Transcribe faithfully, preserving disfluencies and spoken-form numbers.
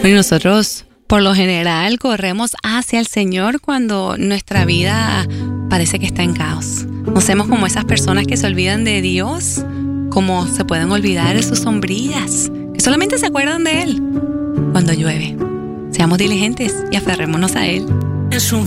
Y nosotros, por lo general, corremos hacia el Señor cuando nuestra vida parece que está en caos. No somos como esas personas que se olvidan de Dios, como se pueden olvidar de sus sombrillas, que solamente se acuerdan de Él cuando llueve. Seamos diligentes y aferrémonos a Él. Es un